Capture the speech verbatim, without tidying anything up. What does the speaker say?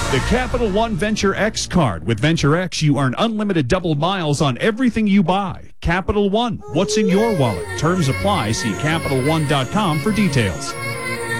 The Capital One Venture X card. With Venture X, you earn unlimited double miles on everything you buy. Capital One, what's in your wallet? Terms apply. See Capital One dot com for details.